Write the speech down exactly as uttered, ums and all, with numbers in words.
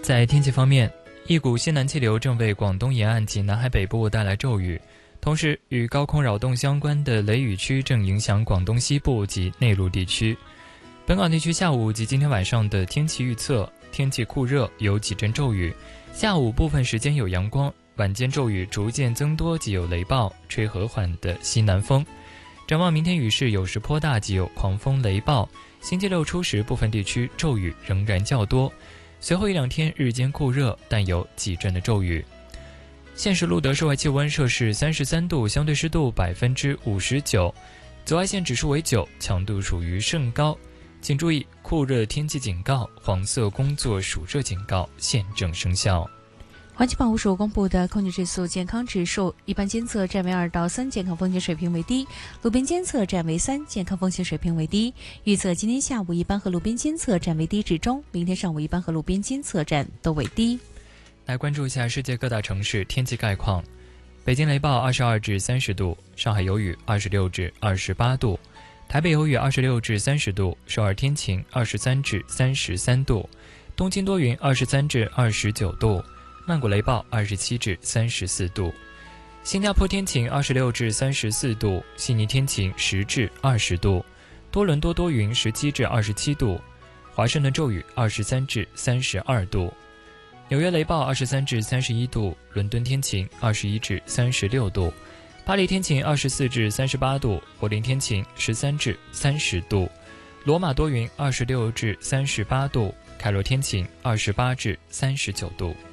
在天气方面，一股西南气流正为广东沿岸及南海北部带来骤雨，同时与高空扰动相关的雷雨区正影响广东西部及内陆地区。本港地区下午及今天晚上的天气预测：天气酷热，有几阵骤雨，下午部分时间有阳光，晚间骤雨逐渐增多及有雷暴，吹和缓的西南风。展望明天雨势有时颇大及有狂风雷暴，星期六初时部分地区骤雨仍然较多，随后一两天日间酷热，但有几阵的骤雨。现时录得室外气温摄氏三十三度，相对湿度百分之五十九，紫外线指数为九，强度属于甚高。请注意，酷热天气警告、黄色工作暑热警告现正生效。 环境保护署公布的空气质素健康指数，一般监测站为二到三，健康风险水平为低；路边监测站为三，健康风险水平为低。预测今天下午一般和路边监测站为低至中，明天上午一般和路边监测站都为低。 来关注一下世界各大城市天气概况。北京雷暴二十二至三十度，上海有雨二十六至二十八度，台北有雨二十六至三十度，首尔天晴二十三至三十三度，东京多云二十三至二十九度，曼谷雷暴二十七至三十四度，新加坡天晴二十六至三十四度，悉尼天晴十至二十度，多伦多多云十七至二十七度，华盛顿骤雨二十三至三十二度，纽约雷暴二十三至三十一度，伦敦天晴二十一至三十六度，巴黎天晴二十四至三十八度，柏林天晴十三至三十度，罗马多云二十六至三十八度，开罗天晴二十八至三十九度。